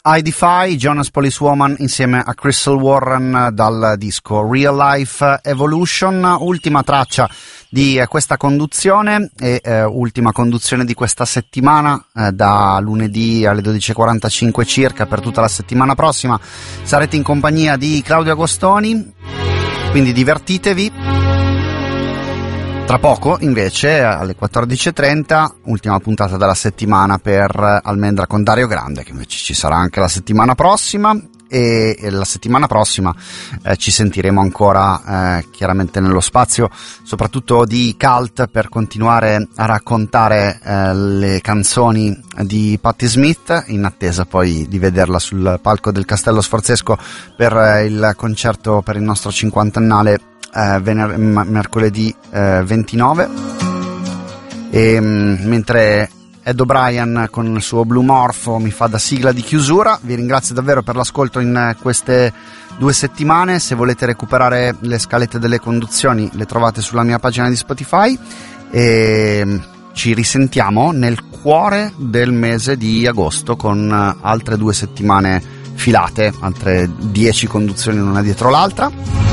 I Defy, Jonas Policewoman insieme a Crystal Warren dal disco Real Life Evolution, ultima traccia di questa conduzione e ultima conduzione di questa settimana, da lunedì alle 12.45 circa. Per tutta la settimana prossima sarete in compagnia di Claudio Agostoni, quindi divertitevi. Tra poco invece alle 14.30 ultima puntata della settimana per Almendra con Dario Grande, che invece ci sarà anche la settimana prossima, e la settimana prossima ci sentiremo ancora chiaramente nello spazio soprattutto di cult, per continuare a raccontare le canzoni di Patti Smith, in attesa poi di vederla sul palco del Castello Sforzesco per il concerto per il nostro 50ennale mercoledì 29. E mentre Ed O'Brien con il suo Blue Morpho mi fa da sigla di chiusura, vi ringrazio davvero per l'ascolto in queste 2 settimane. Se volete recuperare le scalette delle conduzioni le trovate sulla mia pagina di Spotify, e ci risentiamo nel cuore del mese di agosto con altre 2 settimane filate, altre 10 conduzioni l'una dietro l'altra.